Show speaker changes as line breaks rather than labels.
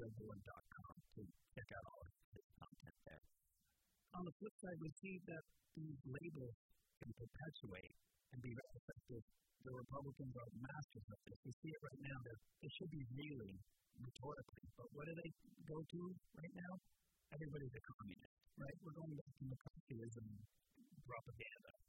Billboard.com to check out all of his content there. On the flip side, we see that these labels can perpetuate and be very effective. The Republicans are masters of this. We see it right now. They should be reeling rhetorically, but what do they go to right now? Everybody's a communist, right? We're going back to McCarthyism propaganda.